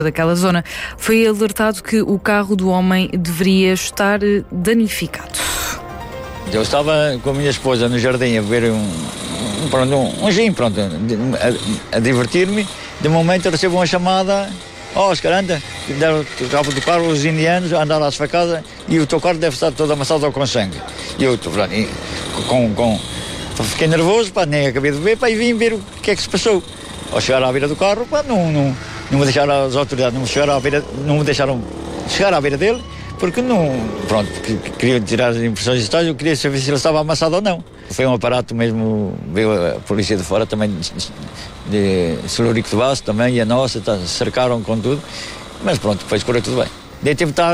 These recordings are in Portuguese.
daquela zona, foi alertado que o carro do homem deveria estar danificado. Eu estava com a minha esposa no jardim a beber um gin, a divertir-me. De momento eu recebo uma chamada: Oscar, anda, deram o cabo do carro, os indianos andaram às facadas e o teu carro deve estar todo amassado com sangue. E eu fiquei nervoso, nem acabei de beber, e vim ver o que é que se passou. Ao chegar à beira do carro, não me deixaram, as autoridades não me deixaram chegar à beira dele, porque porque queria tirar as impressões digitais, eu queria saber se ele estava amassado ou não. Foi um aparato mesmo, veio a polícia de fora também, de Celurico de Baço também, e a nossa, cercaram com tudo, mas pronto, depois correu tudo bem. Daí tive que estar,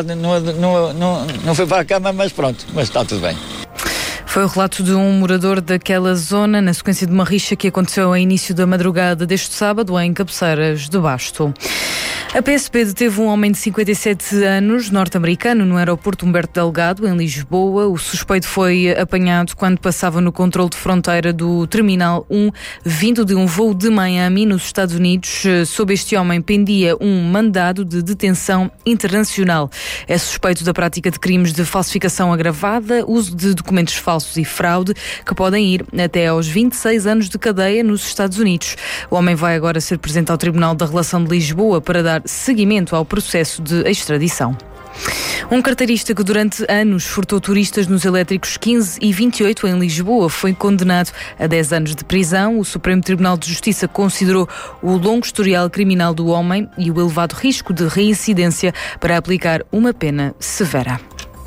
não foi para a cama, mas está tudo bem. Foi o relato de um morador daquela zona, na sequência de uma rixa que aconteceu ao início da madrugada deste sábado, em Cabeceiras de Basto. A PSP deteve um homem de 57 anos, norte-americano, no aeroporto Humberto Delgado, em Lisboa. O suspeito foi apanhado quando passava no controle de fronteira do Terminal 1, vindo de um voo de Miami, nos Estados Unidos. Sob este homem pendia um mandado de detenção internacional. É suspeito da prática de crimes de falsificação agravada, uso de documentos falsos e fraude, que podem ir até aos 26 anos de cadeia nos Estados Unidos. O homem vai agora ser presente ao Tribunal da Relação de Lisboa para dar seguimento ao processo de extradição. Um carteirista que durante anos furtou turistas nos elétricos 15 e 28 em Lisboa foi condenado a 10 anos de prisão. O Supremo Tribunal de Justiça considerou o longo historial criminal do homem e o elevado risco de reincidência para aplicar uma pena severa.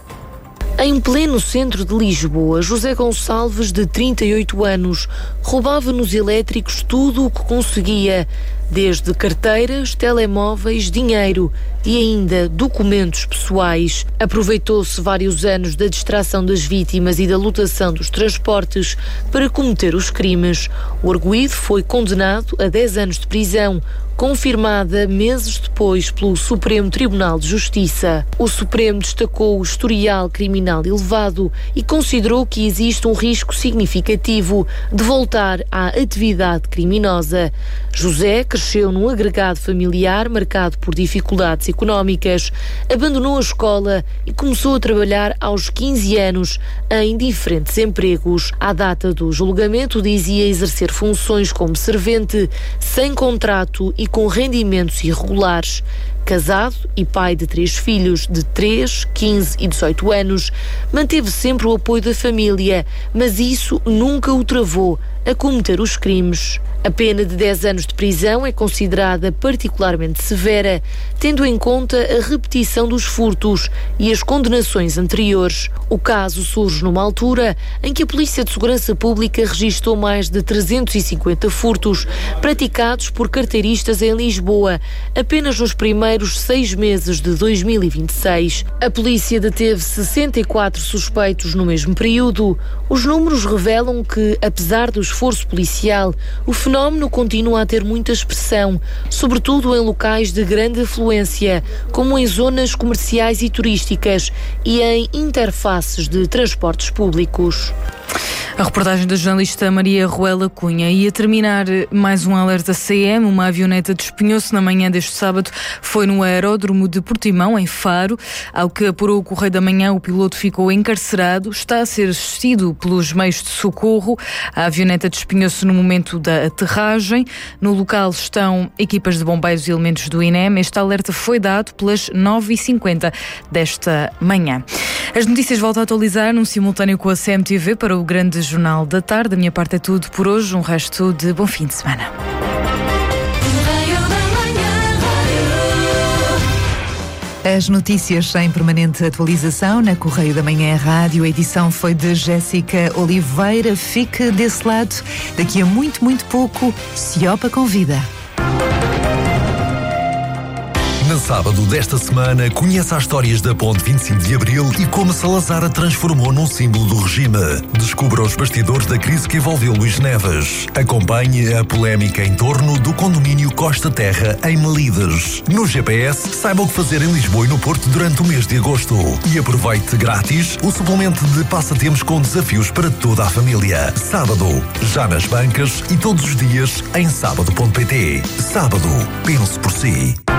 Em pleno centro de Lisboa, José Gonçalves, de 38 anos, roubava nos elétricos tudo o que conseguia, desde carteiras, telemóveis, dinheiro e ainda documentos pessoais. Aproveitou-se vários anos da distração das vítimas e da lotação dos transportes para cometer os crimes. O arguido foi condenado a 10 anos de prisão, confirmada meses depois pelo Supremo Tribunal de Justiça. O Supremo destacou o historial criminal elevado e considerou que existe um risco significativo de voltar à atividade criminosa. José cresceu num agregado familiar marcado por dificuldades económicas, abandonou a escola e começou a trabalhar aos 15 anos em diferentes empregos. À data do julgamento, dizia exercer funções como servente, sem contrato e com rendimentos irregulares. Casado e pai de 3 filhos de 3, 15 e 18 anos, manteve sempre o apoio da família, mas isso nunca o travou a cometer os crimes. A pena de 10 anos de prisão é considerada particularmente severa, tendo em conta a repetição dos furtos e as condenações anteriores. O caso surge numa altura em que a Polícia de Segurança Pública registrou mais de 350 furtos praticados por carteiristas em Lisboa, apenas nos primeiros 6 meses de 2026. A polícia deteve 64 suspeitos no mesmo período. Os números revelam que, apesar do esforço policial, o fenómeno continua a ter muita expressão, sobretudo em locais de grande afluência, como em zonas comerciais e turísticas e em interfaces de transportes públicos. A reportagem da jornalista Maria Ruela Cunha. E a terminar mais um alerta CM, uma avioneta despenhou-se na manhã deste sábado, foi no aeródromo de Portimão, em Faro. Ao que apurou o Correio da Manhã, o piloto ficou encarcerado, está a ser assistido pelos meios de socorro. A avioneta despenhou-se no momento da aterragem. No local estão equipas de bombeiros e elementos do INEM. Este alerta foi dado pelas 9h50 desta manhã. As notícias voltam a atualizar num simultâneo com a CMTV para o Grande Jornal da Tarde. Da minha parte é tudo por hoje. Um resto de bom fim de semana. As notícias em permanente atualização na Correio da Manhã Rádio. A edição foi de Jéssica Oliveira. Fique desse lado. Daqui a muito, muito pouco, Ciopa convida. No sábado desta semana, conheça as histórias da Ponte 25 de Abril e como Salazar a transformou num símbolo do regime. Descubra os bastidores da crise que envolveu Luís Neves. Acompanhe a polémica em torno do condomínio Costa Terra em Melides. No GPS, saiba o que fazer em Lisboa e no Porto durante o mês de agosto. E aproveite grátis o suplemento de passatempos com desafios para toda a família. Sábado, já nas bancas e todos os dias em sábado.pt. Sábado, pense por si.